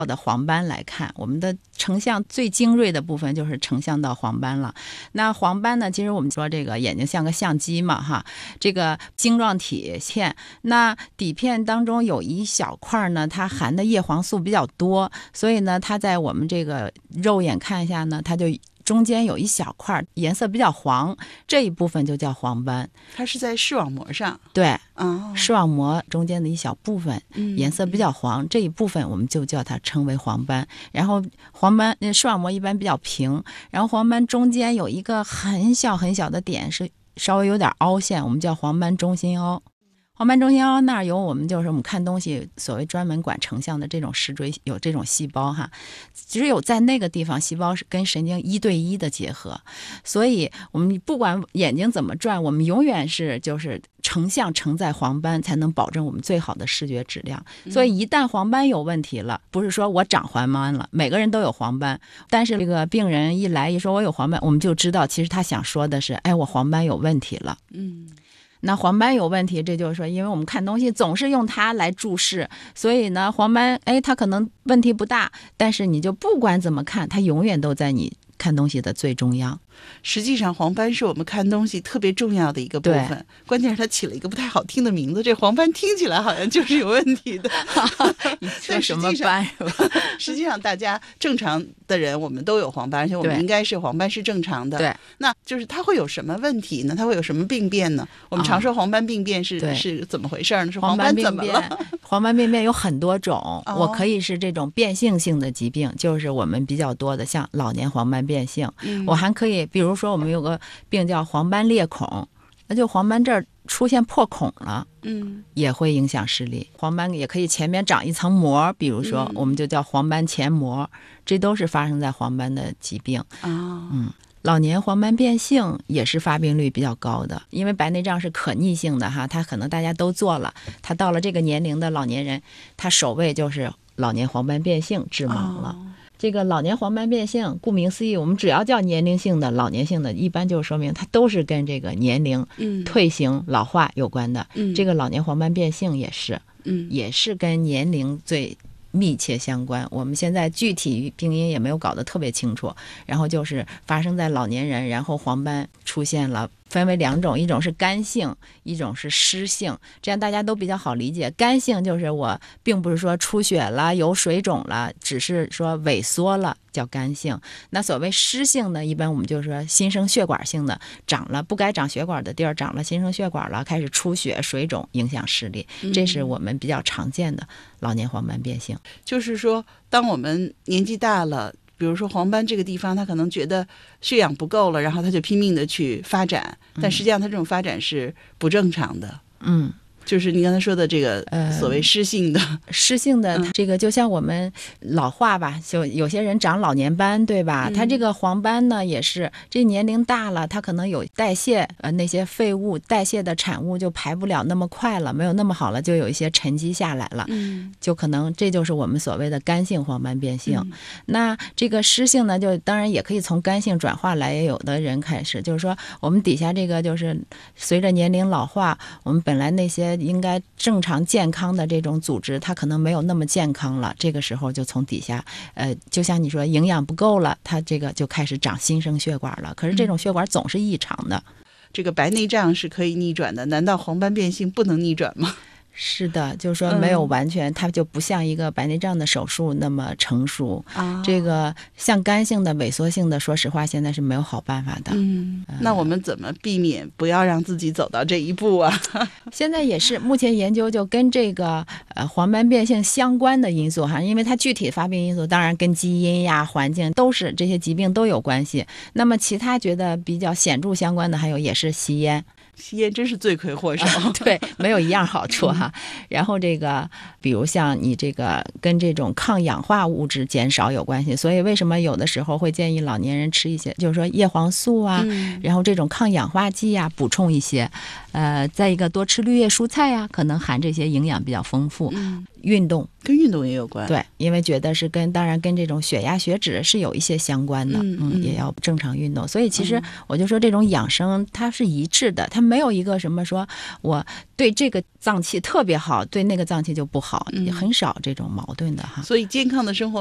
的黄斑来看，我们的成像最精锐的部分就是成像到黄斑了。那黄斑呢，其实我们说这个眼睛像个相机嘛哈，这个晶状体片，那底片当中有一小块呢，它含的叶黄素比较多，所以呢，它在我们这个肉眼看一下呢，它就中间有一小块颜色比较黄，这一部分就叫黄斑。 它是在视网膜上， 对， 哦， 视网膜中间的一小部分颜色比较黄，这一部分我们就叫它称为黄斑。然后黄斑视网膜一般比较平，然后黄斑中间有一个很小很小的点是稍微有点凹陷，我们叫黄斑中心凹。黄斑中心凹那儿有我们就是我们看东西所谓专门管成像的这种视锥，有这种细胞哈，只有在那个地方细胞是跟神经1对1的结合，所以我们不管眼睛怎么转，我们永远是就是成像成在黄斑，才能保证我们最好的视觉质量。所以一旦黄斑有问题了，不是说我长黄斑了，每个人都有黄斑，但是这个病人一来一说我有黄斑，我们就知道其实他想说的是，哎，我黄斑有问题了。那黄斑有问题，这就是说因为我们看东西总是用它来注视，所以呢黄斑它可能问题不大，但是你就不管怎么看，它永远都在你看东西的最中央。 实际上黄斑是我们看东西特别重要的一个部分，关键是它起了一个不太好听的名字，这黄斑听起来好像就是有问题的。 你说什么斑是吧？ 实际上大家正常的人我们都有黄斑，而且我们应该是黄斑是正常的。 对， 那就是它会有什么问题呢？它会有什么病变呢？我们常说黄斑病变是怎么回事呢？是黄斑怎么了？ 黄斑病变有很多种，我可以是这种变性性的疾病，就是我们比较多的像老年黄斑变性，我还可以比如说我们有个病叫黄斑裂孔，那就黄斑这儿出现破孔了，也会影响视力。黄斑也可以前面长一层膜，比如说我们就叫黄斑前膜，这都是发生在黄斑的疾病。老年黄斑变性也是发病率比较高的，因为白内障是可逆性的哈，它可能大家都做了，他到了这个年龄的老年人，他首位就是老年黄斑变性致盲了。这个老年黄斑变性顾名思义，我们只要叫年龄性的老年性的，一般就说明它都是跟这个年龄退行老化有关的。这个老年黄斑变性也是跟年龄最密切相关。我们现在具体病因也没有搞得特别清楚，然后就是发生在老年人，然后黄斑出现了，分为2种，一种是干性，一种是湿性，这样大家都比较好理解。干性就是我并不是说出血了有水肿了，只是说萎缩了叫干性。那所谓湿性呢，一般我们就是说新生血管性的，长了不该长血管的地儿长了新生血管了，开始出血水肿影响视力，这是我们比较常见的老年黄斑变性。 就是说当我们年纪大了，比如说黄斑这个地方他可能觉得血氧不够了，然后他就拼命的去发展，但实际上他这种发展是不正常的。就是你刚才说的这个所谓湿性的这个就像我们老化吧，就有些人长老年斑对吧，他这个黄斑呢也是这年龄大了，他可能有代谢那些废物代谢的产物就排不了那么快了，没有那么好了，就有一些沉积下来了，就可能这就是我们所谓的干性黄斑变性。那这个湿性呢，就当然也可以从干性转化来，也有的人开始就是说我们底下这个就是随着年龄老化，我们本来那些应该正常健康的这种组织它可能没有那么健康了，这个时候就从底下就像你说营养不够了，它这个就开始长新生血管了，可是这种血管总是异常的。 这个白内障是可以逆转的，难道黄斑变性不能逆转吗？ 是的，就是说没有完全，它就不像一个白内障的手术那么成熟。这个像干性的、萎缩性的，说实话现在是没有好办法的。 那我们怎么避免不要让自己走到这一步啊？ 现在也是，目前研究就跟这个黄斑变性相关的因素哈，因为它具体发病因素当然跟基因呀、环境都是这些疾病都有关系。那么其他觉得比较显著相关的还有也是吸烟。 吸烟真是罪魁祸首。 对，没有一样好处哈。然后这个比如像你这个跟这种抗氧化物质减少有关系，所以为什么有的时候会建议老年人吃一些就是说叶黄素啊，然后这种抗氧化剂啊补充一些，再一个多吃绿叶蔬菜啊，可能含这些营养比较丰富。 运动， 跟运动也有关。 对，因为觉得是当然跟这种血压血脂是有一些相关的，也要正常运动。所以其实我就说这种养生它是一致的，它没有一个什么说我对这个脏器特别好，对那个脏器就不好，也很少这种矛盾的哈。 所以健康的生活